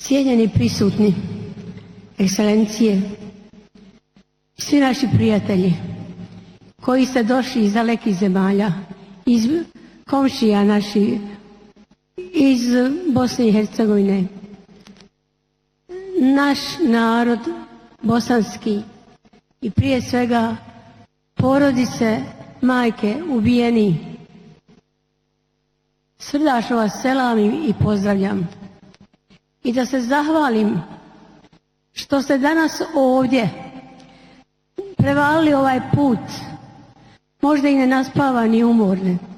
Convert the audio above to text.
Cijenjeni prisutni, ekscelencije, svi naši prijatelji koji ste došli iz dalekih zemalja, iz komšija naših, iz Bosne i Hercegovine, naš narod bosanski i prije svega porodice, majke ubijeni. Srdačno vas selamim i pozdravljam. I da se zahvalim što ste danas ovdje prevalili ovaj put, možda i nenaspavani i umorni.